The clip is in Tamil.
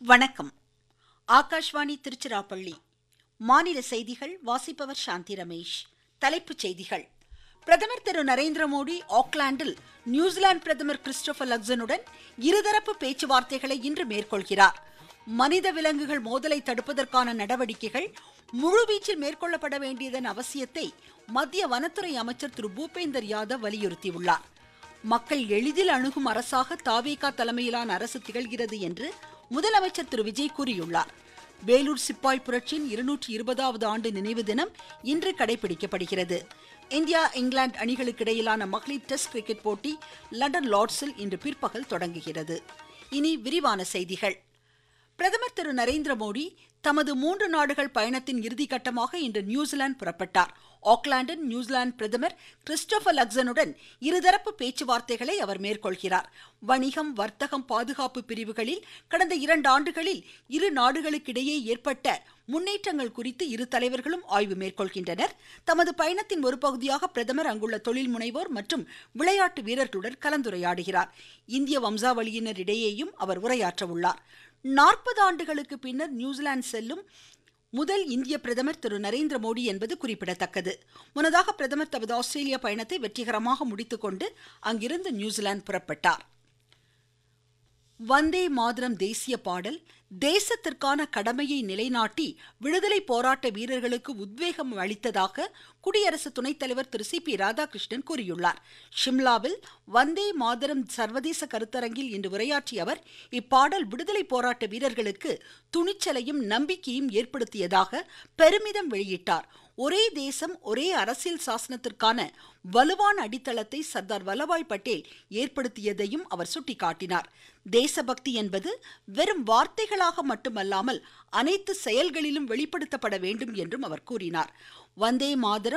வணக்கம். ஆகாஷ்வாணி திருச்சிராப்பள்ளி. மாநில செய்திகள் வாசிப்பவர் சாந்தி ரமேஷ். தலைப்புச் செய்திகள். பிரதமர் திரு நரேந்திர மோடி ஆக்லாந்தில் நியூசிலாந்து பிரதமர் கிறிஸ்டோபர் லக்சனுடன் இருதரப்பு பேச்சுவார்த்தைகளை இன்று மேற்கொள்கிறார். மனித விலங்குகள் மோதலை தடுப்பதற்கான நடவடிக்கைகள் முழுவீச்சில் மேற்கொள்ளப்பட வேண்டியதன் அவசியத்தை மத்திய வனத்துறை அமைச்சர் திரு பூபேந்தர் யாதவ் வலியுறுத்தியுள்ளார். மக்கள் எளிதில் அணுகும் அரசாக தாவேகா தலைமையிலான அரசு திகழ்கிறது என்று முதலமைச்சர் திரு விஜய் கூறியுள்ளார். வேலூர் சிப்பாய் புரட்சியின் 220வது ஆண்டு நினைவு தினம் இன்று கடைபிடிக்கப்படுகிறது. இந்தியா இங்கிலாந்து அணிகளுக்கு இடையிலான மகளிர் டெஸ்ட் கிரிக்கெட் போட்டி லண்டன் லார்ட்ஸில் இன்று பிற்பகல் தொடங்குகிறது. இனி விரிவான செய்திகள். பிரதமர் திரு நரேந்திர மோடி தமது 3 நாடுகள் பயணத்தின் இறுதிக்கட்டமாக இன்று நியூசிலாந்து புறப்பட்டார். ஆக்லாந்தில் நியூசிலாந்து பிரதமர் கிறிஸ்டோபர் லக்சனுடன் இருதரப்பு பேச்சுவார்த்தைகளை அவர் மேற்கொள்கிறார். வணிகம், வர்த்தகம், பாதுகாப்பு பிரிவுகளில் கடந்த 2 ஆண்டுகளில் இரு நாடுகளுக்கிடையே ஏற்பட்ட முன்னேற்றங்கள் குறித்து இரு தலைவர்களும் ஆய்வு மேற்கொள்கின்றனர். தமது பயணத்தின் ஒரு பகுதியாக பிரதமர் அங்குள்ள தொழில் முனைவோர் மற்றும் விளையாட்டு வீரர்களுடன் கலந்துரையாடுகிறார். இந்திய வம்சாவளியினர் இடையேயும் அவர் உரையாற்ற உள்ளார். 40 ஆண்டுகளுக்கு பின்னர் நியூசிலாந்து செல்லும் முதல் இந்திய பிரதமர் திரு நரேந்திர மோடி என்பது குறிப்பிடத்தக்கது. முன்னதாக பிரதமர் தமது ஆஸ்திரேலியா பயணத்தை வெற்றிகரமாக முடித்துக்கொண்டு அங்கிருந்து நியூசிலாந்து புறப்பட்டார். வந்தே மாதரம் தேசிய பாடல் தேசத்திற்கான கடமையை நிலைநாட்டி விடுதலை போராட்ட வீரர்களுக்கு உத்வேகம் அளித்ததாக குடியரசு துணைத் தலைவர் திரு சி.பி. ராதாகிருஷ்ணன் கூறியுள்ளார். ஷிம்லாவில் வந்தே மாதரம் சர்வதேச கருத்தரங்கில் இன்று உரையாற்றிய அவர், இப்பாடல் விடுதலை போராட்ட வீரர்களுக்கு துணிச்சலையும் நம்பிக்கையும் ஏற்படுத்தியதாக பெருமிதம் வெளியிட்டார். ஒரே தேசம் ஒரே அரசியல் சாசனத்திற்கான வலுவான அடித்தளத்தை சர்தார் வல்லபாய் பட்டேல் ஏற்படுத்தியதையும் அவர் சுட்டிக்காட்டினார். தேசபக்தி என்பது வெறும் வார்த்தைகளாக மட்டுமல்லாமல் அனைத்து செயல்களிலும் வெளிப்படுத்தப்பட வேண்டும் என்றும் அவர் கூறினார். வந்தே மாதரம்